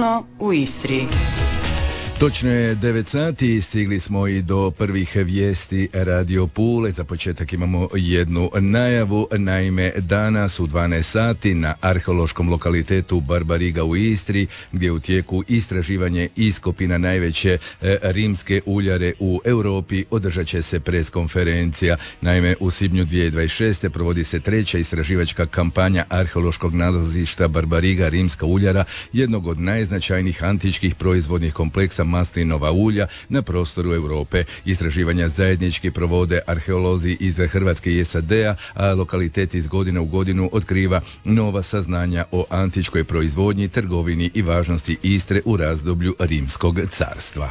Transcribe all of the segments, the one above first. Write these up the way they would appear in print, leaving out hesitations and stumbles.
kulturno u Istri. Točno je 9 sati, stigli smo i do prvih vijesti Radio Pule. Za početak imamo jednu najavu. Naime, danas u 12 sati na arheološkom lokalitetu Barbariga u Istri, gdje je u tijeku istraživanje iskopina najveće rimske uljare u Europi, održat će se preskonferencija. Naime, u svibnju 2026. provodi se treća istraživačka kampanja arheološkog nalazišta Barbariga, rimska uljara, jednog od najznačajnijih antičkih proizvodnih kompleksa maslinova ulja na prostoru Europe. Istraživanja zajednički provode arheolozi iz Hrvatske i SAD-a, a lokalitet iz godine u godinu otkriva nova saznanja o antičkoj proizvodnji, trgovini i važnosti Istre u razdoblju Rimskog carstva.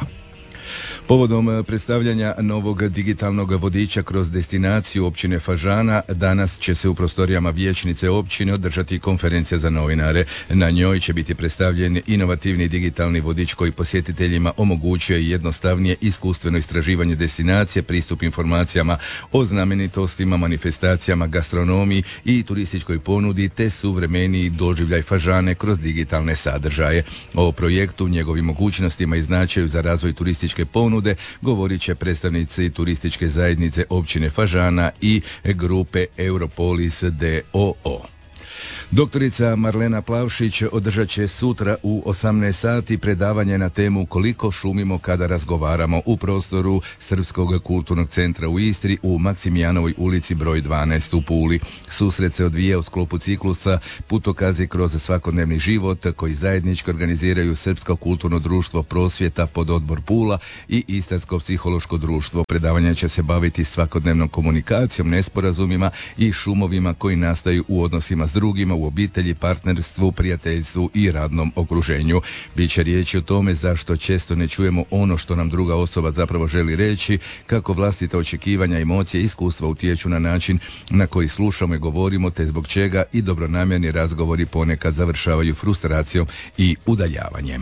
Povodom predstavljanja novog digitalnog vodiča kroz destinaciju općine Fažana, danas će se u prostorijama vijećnice općine održati konferencija za novinare. Na njoj će biti predstavljen inovativni digitalni vodič koji posjetiteljima omogućuje jednostavnije iskustveno istraživanje destinacije, pristup informacijama o znamenitostima, manifestacijama, gastronomiji i turističkoj ponudi, te suvremeniji doživljaj Fažane kroz digitalne sadržaje. O projektu, njegovim mogućnostima i značaju za razvoj turističke ponude govorit će predstavnici turističke zajednice općine Fažana i grupe Europolis d.o.o. Doktorica Marlena Plavšić održat će sutra u 18 sati predavanje na temu Koliko šumimo kada razgovaramo u prostoru Srpskog kulturnog centra u Istri u Maksimijanovoj ulici broj 12 u Puli. Susret se odvija u sklopu ciklusa Putokazi kroz svakodnevni život koji zajednički organiziraju Srpsko kulturno društvo Prosvjeta pod odbor Pula i Istarsko psihološko društvo. Predavanje će se baviti svakodnevnom komunikacijom, nesporazumima i šumovima koji nastaju u odnosima s drugima, u obitelji, partnerstvu, prijateljstvu i radnom okruženju. Biće riječi o tome zašto često ne čujemo ono što nam druga osoba zapravo želi reći, kako vlastita očekivanja, emocije i iskustva utječu na način na koji slušamo i govorimo, te zbog čega i dobronamjerni razgovori ponekad završavaju frustracijom i udaljavanjem.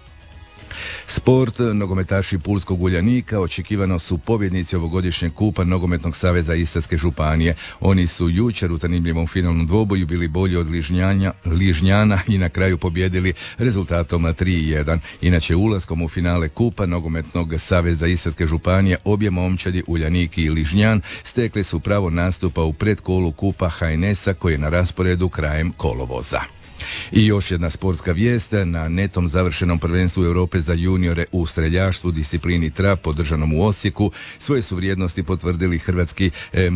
Sport, nogometaši Pulskog Uljanika očekivano su pobjednici ovogodišnjeg kupa Nogometnog saveza Istarske županije. Oni su jučer u zanimljivom finalnom dvoboju bili bolji od Ližnjana i na kraju pobjedili rezultatom 3-1. Inače, ulaskom u finale kupa Nogometnog saveza Istarske županije obje momčadi, Uljanik i Ližnjan, stekli su pravo nastupa u predkolu kupa HNS-a koji je na rasporedu krajem kolovoza. I još jedna sportska vijest, na netom završenom prvenstvu Europe za juniore u streljaštvu disciplini trap održanom u Osijeku svoje su vrijednosti potvrdili hrvatski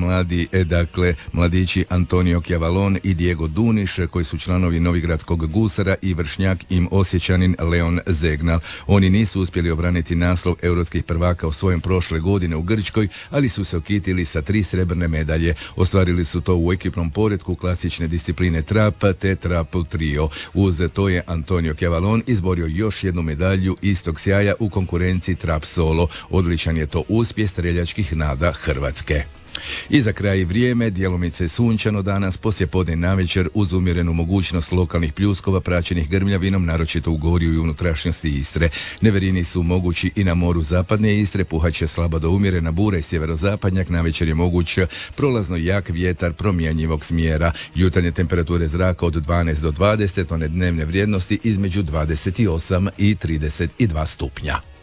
mladići Antonio Kjavalon i Diego Duniš koji su članovi Novigradskog Gusara i vršnjak im Osječanin Leon Zegnal. Oni nisu uspjeli obraniti naslov europskih prvaka osvojen prošle godine u Grčkoj, ali su se okitili sa 3 srebrne medalje. Ostvarili su to u ekipnom poretku klasične discipline trap te trap trio. Uz to je Antonio Kjavalon izborio još jednu medalju istog sjaja u konkurenciji trap solo. Odličan je to uspjeh streljačkih nada Hrvatske. I za kraj vrijeme, djelomice sunčano danas, poslijepodne navečer uz umjerenu mogućnost lokalnih pljuskova praćenih grmljavinom, naročito u gorju i unutrašnjosti Istre. Neverini su mogući i na moru zapadne Istre, puhaće slaba do umjerena bura i sjeverozapadnjak, navečer je moguć prolazno jak vjetar promjenjivog smjera. Jutarnje temperature zraka od 12 do 20, one dnevne vrijednosti između 28 i 32 stupnja.